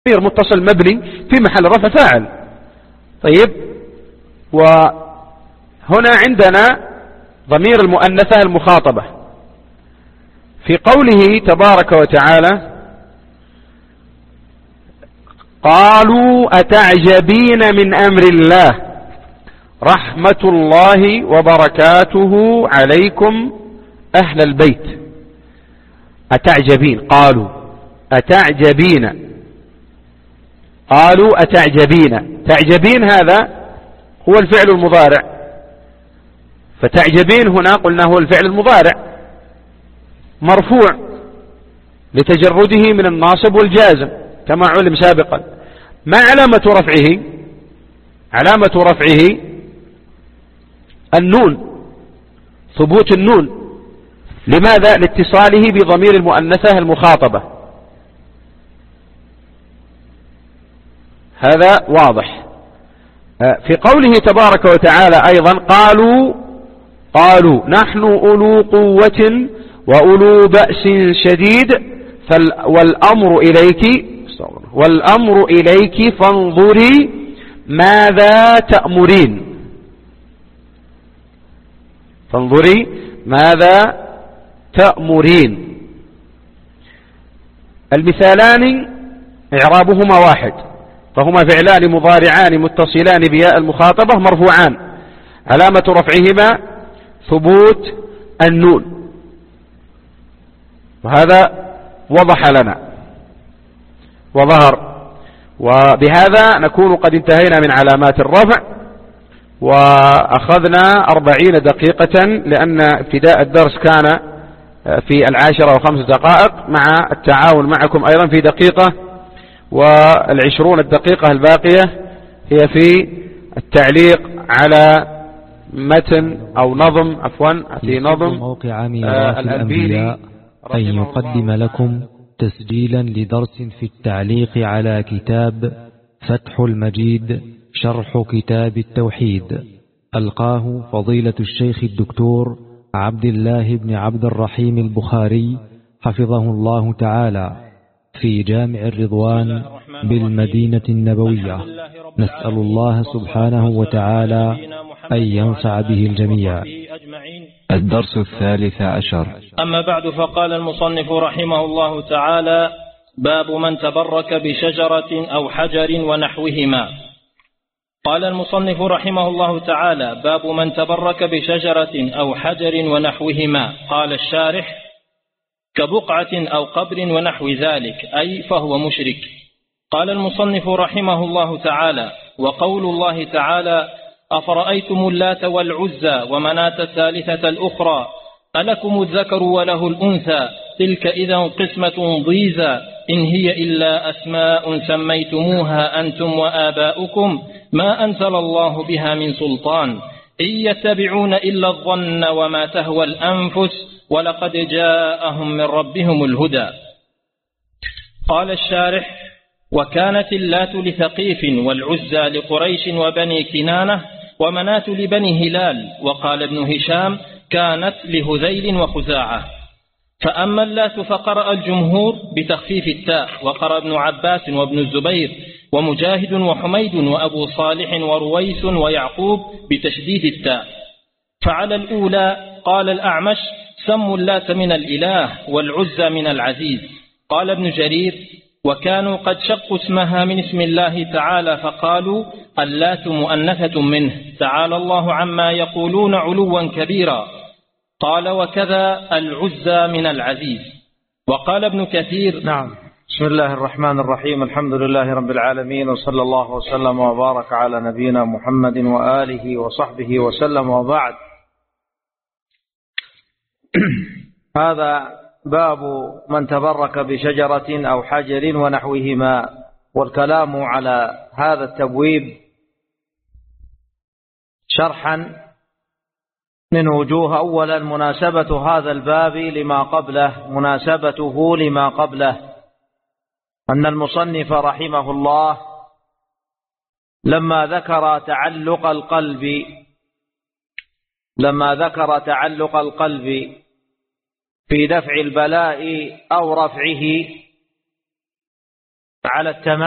متصل مبني في محل رفع فاعل. طيب، وهنا عندنا ضمير المؤنثة المخاطبة في قوله تبارك وتعالى: قالوا أتعجبين من أمر الله رحمة الله وبركاته عليكم أهل البيت. أتعجبين، قالوا أتعجبين، قالوا أتعجبين. تعجبين هذا هو الفعل المضارع، فتعجبين هنا قلنا هو الفعل المضارع مرفوع لتجرده من الناصب والجازم كما علم سابقا. ما علامة رفعه؟ علامة رفعه النون، ثبوت النون. لماذا؟ لاتصاله بضمير المؤنثة المخاطبة. هذا واضح. في قوله تبارك وتعالى أيضا: قالوا نحن أولو قوة وأولو بأس شديد والأمر إليك فانظري ماذا تأمرين. فانظري ماذا تأمرين. المثالان إعرابهما واحد، فهما فعلان مضارعان متصلان بياء المخاطبة مرفوعان، علامة رفعهما ثبوت النون، وهذا وضح لنا وظهر. وبهذا نكون قد انتهينا من علامات الرفع، وأخذنا 40 دقيقة لأن ابتداء الدرس كان في 10:05 مع التعاون معكم أيضا في دقيقة، و20 الدقيقة الباقية هي في التعليق على متن أو نظم في نظم موقع ميراث الأنبياء أن يقدم لكم تسجيلا لدرس في التعليق على كتاب فتح المجيد شرح كتاب التوحيد، ألقاه فضيلة الشيخ الدكتور عبد الله بن عبد الرحيم البخاري حفظه الله تعالى في جامع الرضوان بالمدينة النبوية. نسأل الله سبحانه وتعالى أن ينفع به الجميع. الدرس 13. أما بعد، فقال المصنف رحمه الله تعالى: باب من تبرك بشجرة أو حجر ونحوهما. قال المصنف رحمه الله تعالى: باب من تبرك بشجرة أو حجر ونحوهما. قال الشارح: كبقعة أو قبر ونحو ذلك، أي فهو مشرك. قال المصنف رحمه الله تعالى: وقول الله تعالى: أفرأيتم اللات والعزى ومناة الثالثة الأخرى ألكم الذكر وله الأنثى تلك إذا قسمة ضيزى إن هي إلا أسماء سميتموها أنتم وآباؤكم ما أنزل الله بها من سلطان إن يتبعون إلا الظن وما تهوى الأنفس ولقد جاءهم من ربهم الهدى. قال الشارح: وكانت اللات لثقيف والعزى لقريش وبني كنانة ومناة لبني هلال. وقال ابن هشام: كانت لهذيل وخزاعة. فأما اللات فقرأ الجمهور بتخفيف التاء، وقرأ ابن عباس وابن الزبير ومجاهد وحميد وأبو صالح ورويس ويعقوب بتشديد التاء. فعلى الأولى قال الأعمش: سموا اللات من الإله والعزى من العزيز. قال ابن جرير: وكانوا قد شقوا اسمها من اسم الله تعالى فقالوا اللات مؤنثة منه تعالى الله عما يقولون علوا كبيرا. قال: وكذا العزى من العزيز. وقال ابن كثير: نعم. بسم الله الرحمن الرحيم، الحمد لله رب العالمين، وصلى الله وسلم وبارك على نبينا محمد وآله وصحبه وسلم، وبعد. هذا باب من تبرك بشجرة أو حجر ونحوهما، والكلام على هذا التبويب شرحا من وجوه. أولا، مناسبة هذا الباب لما قبله، مناسبته لما قبله أن المصنف رحمه الله لما ذكر تعلق القلب في دفع البلاء أو رفعه على التمام